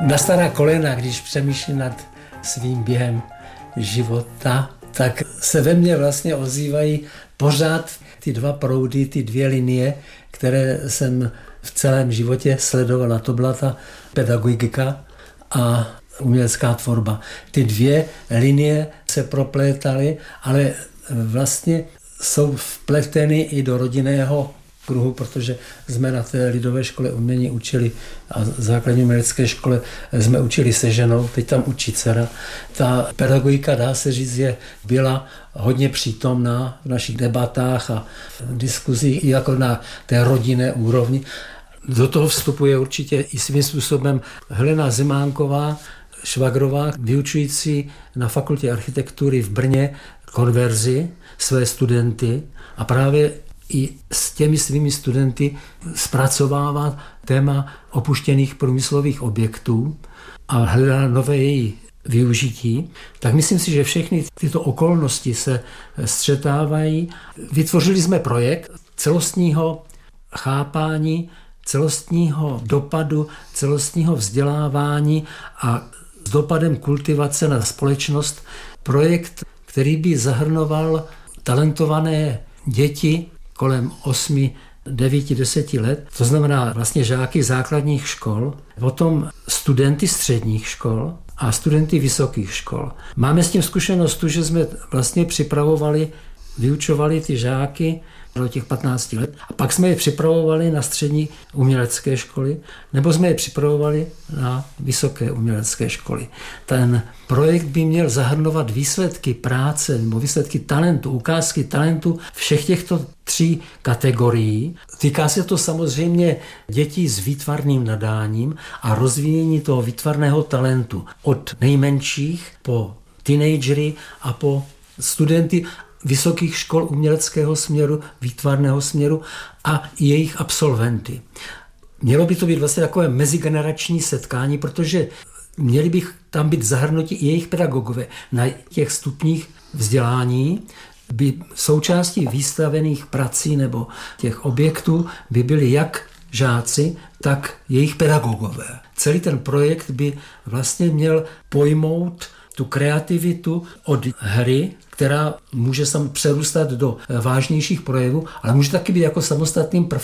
Na stará kolena, když přemýšlím nad svým během života, tak se ve mně vlastně ozývají pořád ty dva proudy, ty dvě linie, které jsem v celém životě sledovala. To byla ta pedagogika a umělecká tvorba. Ty dvě linie se proplétaly, ale vlastně jsou vpleteny i do rodinného kruhu, protože jsme na té lidové škole umění učili a základní umělecké škole jsme učili se ženou, teď tam učí dcera. Ta pedagogika, dá se říct, byla hodně přítomná v našich debatách a diskuzích i jako na té rodinné úrovni. Do toho vstupuje určitě i svým způsobem Helena Zemánková, švagrová, vyučující na fakultě architektury v Brně konverzi své studenty a právě i s těmi svými studenty zpracovává téma opuštěných průmyslových objektů a hledá nové její využití, tak myslím si, že všechny tyto okolnosti se střetávají. Vytvořili jsme projekt celostního chápání, celostního dopadu, celostního vzdělávání a s dopadem kultivace na společnost projekt, který by zahrnoval talentované děti kolem 8, 9, 10 let, to znamená vlastně žáky základních škol, potom studenty středních škol a studenty vysokých škol. Máme s tím zkušenost tu, že jsme vlastně vyučovali ty žáky do těch 15 let a pak jsme je připravovali na střední umělecké školy nebo jsme je připravovali na vysoké umělecké školy. Ten projekt by měl zahrnovat výsledky práce nebo výsledky talentu, ukázky talentu všech těchto 3 kategorií. Týká se to samozřejmě dětí s výtvarným nadáním a rozvíjení toho výtvarného talentu od nejmenších po teenagery a po studenty vysokých škol uměleckého směru, výtvarného směru a jejich absolventy. Mělo by to být vlastně takové mezigenerační setkání, protože měli by tam být zahrnuti i jejich pedagogové. Na těch stupních vzdělání by součástí výstavených prací nebo těch objektů by byli jak žáci, tak jejich pedagogové. Celý ten projekt by vlastně měl pojmout tu kreativitu od hry, která může přerůstat do vážnějších projevů, ale může taky být jako samostatným prvkem